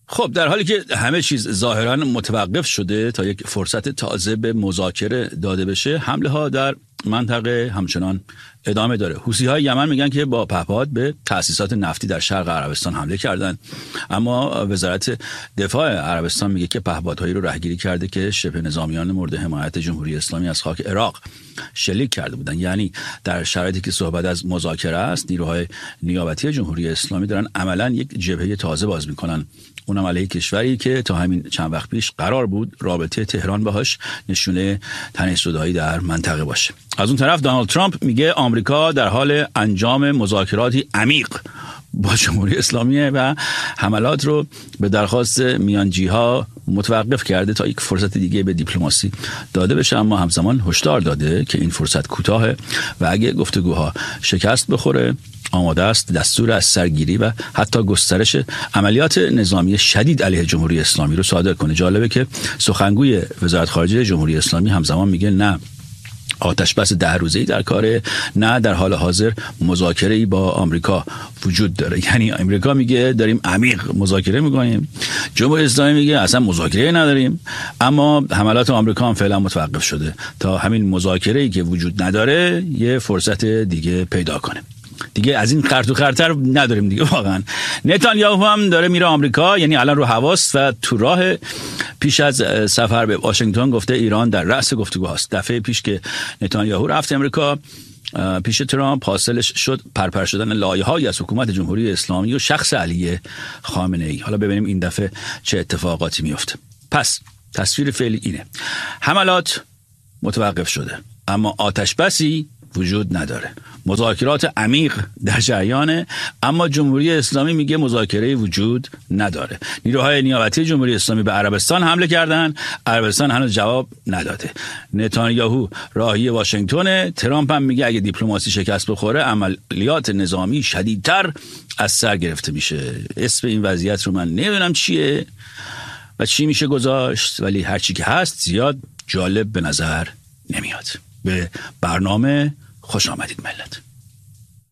خب در حالی که همه چیز ظاهراً متوقف شده تا یک فرصت تازه به مذاکره داده بشه، حمله ها در منطقه همچنان ادامه داره. حوثی‌های یمن میگن که با پهپاد به تأسیسات نفتی در شرق عربستان حمله کردن، اما وزارت دفاع عربستان میگه که پهپادهایی رو رهگیری کرده که شبه نظامیان مورد حمایت جمهوری اسلامی از خاک عراق شلیک کرده بودن. یعنی در شرایطی که صحبت از مذاکره است، نیروهای نیابتی جمهوری اسلامی دارن عملاً یک جبهه تازه باز میکنن، اونم علیه کشوری که تا همین چند وقت پیش قرار بود رابطه تهران باهاش نشونه تنش‌زدایی در منطقه باشه. از اون طرف دونالد ترامپ میگه آمریکا در حال انجام مذاکراتی عمیق با جمهوری اسلامی و حملات رو به درخواست میانجی‌ها متوقف کرده تا یک فرصت دیگه به دیپلماسی داده بشه، اما همزمان هشدار داده که این فرصت کوتاهه و اگه گفتگوها شکست بخوره آماده است دستور از سرگیری و حتی گسترش عملیات نظامی شدید علیه جمهوری اسلامی رو صادر کنه. جالبه که سخنگوی وزارت خارجه جمهوری اسلامی همزمان میگه نه آتش بس 10 روزه‌ای در کاره، نه در حال حاضر مذاکره‌ای با آمریکا وجود داره. یعنی آمریکا میگه داریم عمیق مذاکره میکنیم، جمهوری اسلامی میگه اصلا مذاکره نداریم، اما حملات آمریکا هم فعلا متوقف شده تا همین مذاکره‌ای که وجود نداره یه فرصت دیگه پیدا کنه. دیگه از این خرط و خرطر نداریم دیگه واقعا. نتانیاهو هم داره میره آمریکا، یعنی الان رو حواس و تو راه. پیش از سفر به واشنگتن گفته ایران در رأس گفتگوهاست. دفعه پیش که نتانیاهو رفت امریکا پیش ترامپ حاصلش شد پرپر شدن لایه‌هایی از حکومت جمهوری اسلامی و شخص علی خامنه‌ای. حالا ببینیم این دفعه چه اتفاقاتی میفته. پس تصویر فعلی اینه: حملات متوقف شده اما آتش بسی وجود نداره، مذاکرات عمیق در جریانه اما جمهوری اسلامی میگه مذاکره وجود نداره. نیروهای نیابتی جمهوری اسلامی به عربستان حمله کردن، عربستان هنوز جواب نداده. نتانیاهو راهی واشنگتن، ترامپ هم میگه اگه دیپلماسی شکست بخوره عملیات نظامی شدیدتر از سر گرفته میشه. اسم این وضعیت رو من نمیدونم چیه و چی میشه گذاشت، ولی هر چی که هست زیاد جالب به نظر نمیاد. به برنامه خوش آمدید ملت.